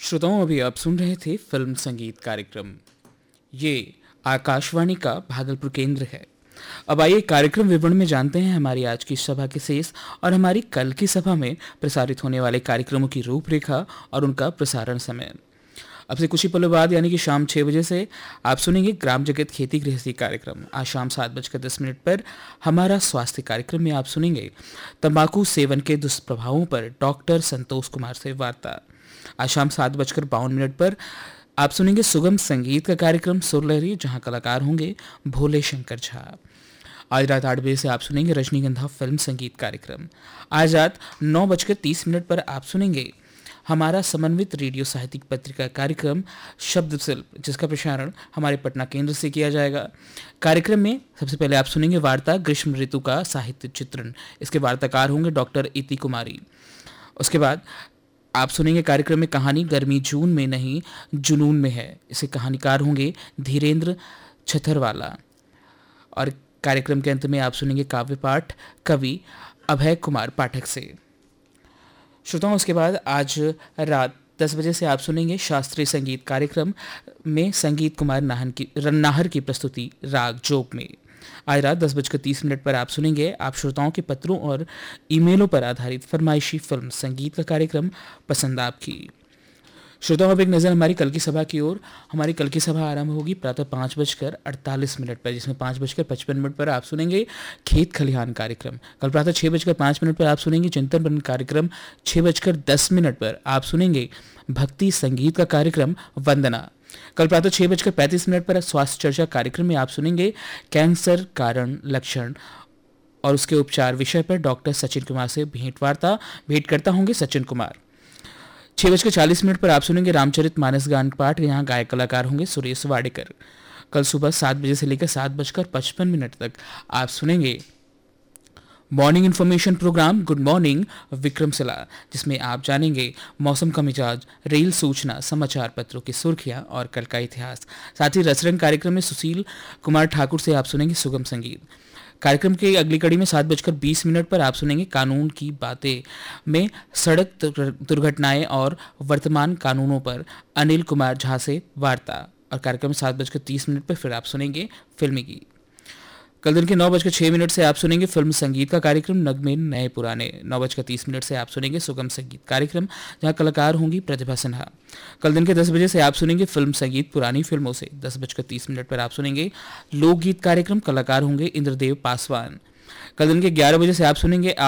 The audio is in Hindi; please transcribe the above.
श्रोताओं, अभी आप सुन रहे थे फिल्म संगीत कार्यक्रम। ये आकाशवाणी का भागलपुर केंद्र है। अब आइए कार्यक्रम विवरण में जानते हैं हमारी आज की सभा के शेष और हमारी कल की सभा में प्रसारित होने वाले कार्यक्रमों की रूपरेखा और उनका प्रसारण समय। अब से कुछ ही पलों बाद यानी कि शाम 6 बजे से आप सुनेंगे ग्राम जगत खेती गृहस्थी कार्यक्रम। आज शाम 7:10 पर हमारा स्वास्थ्य कार्यक्रम में आप सुनेंगे तंबाकू सेवन के दुष्प्रभावों पर डॉक्टर संतोष कुमार से वार्ता। आज शाम 7:52 पर आप सुनेंगे सुगम संगीत का कार्यक्रम सुरलहरी, जहां कलाकार होंगे भोले शंकर झा। आज रात 8 बजे से आप सुनेंगे रजनीगंधा फिल्म संगीत कार्यक्रम। आज रात 9:30 पर आप सुनेंगे हमारा समन्वित रेडियो साहित्यिक पत्रिका कार्यक्रम शब्द शिल्प, जिसका प्रसारण हमारे पटना केंद्र से किया जाएगा। कार्यक्रम में सबसे पहले आप सुनेंगे वार्ता ग्रीष्म ऋतु का साहित्य चित्रण। इसके वार्ताकार होंगे डॉक्टर इति कुमारी। उसके बाद आप सुनेंगे कार्यक्रम में कहानी गर्मी जून में नहीं जुनून में है। इसे कहानीकार होंगे धीरेन्द्र छथरवाला। और कार्यक्रम के अंत में आप सुनेंगे काव्य पाठ कवि अभय कुमार पाठक से। श्रोताओं, उसके बाद आज रात 10 बजे से आप सुनेंगे शास्त्रीय संगीत कार्यक्रम में संगीत कुमार नाहर की प्रस्तुति राग जोग में। आज रात 10:30 पर आप सुनेंगे आप श्रोताओं के पत्रों और ईमेलों पर आधारित फरमाइशी फिल्म संगीत का कार्यक्रम पसंद आपकी। श्रोताओं, अब एक नज़र हमारी कल की सभा की ओर। हमारी कल की सभा आरंभ होगी प्रातः 5:48 पर, जिसमें 5:55 पर आप सुनेंगे खेत खलिहान कार्यक्रम। कल प्रातः 6:05 पर आप सुनेंगे चिंतन मनन कार्यक्रम। 6:10 पर आप सुनेंगे भक्ति संगीत का कार्यक्रम वंदना। कल प्रातः 6:35 पर स्वास्थ्य चर्चा कार्यक्रम में आप सुनेंगे कैंसर कारण लक्षण और उसके उपचार विषय पर डॉक्टर सचिन कुमार से भेंटकर्ता होंगे सचिन कुमार। 6:40 पर आप सुनेंगे रामचरित मानस गान पाठ। यहाँ गायक कलाकार होंगे सुरेश वाडेकर। कल सुबह 7 बजे से लेकर 7:55 तक आप सुनेंगे morning information programme good morning Vikramshila, जिसमें आप जानेंगे मौसम का मिजाज, रेल सूचना, समाचार पत्रों की सुर्खियां और कल का इतिहास। साथ ही रसरंग कार्यक्रम में सुशील कुमार ठाकुर से आप सुनेंगे सुगम संगीत। कार्यक्रम की अगली कड़ी में 7:20 पर आप सुनेंगे कानून की बातें में सड़क दुर्घटनाएं और वर्तमान कानूनों पर अनिल कुमार झा से वार्ता। और कार्यक्रम में 7:30 पर फिर आप सुनेंगे फिल्मी गीत। कल दिन के 9:06 से आप सुनेंगे फिल्म संगीत का कार्यक्रम नगमे नए पुराने। 9:30 से आप सुनेंगे सुगम संगीत कार्यक्रम, जहां कलाकार होंगी प्रतिभा सिन्हा। कल दिन के 10 बजे से आप सुनेंगे फिल्म संगीत पुरानी फिल्मों से। 10:30 पर आप सुनेंगे लोकगीत कार्यक्रम, कलाकार होंगे इंद्रदेव पासवान। कल दिन के 11 बजे से आप सुनेंगे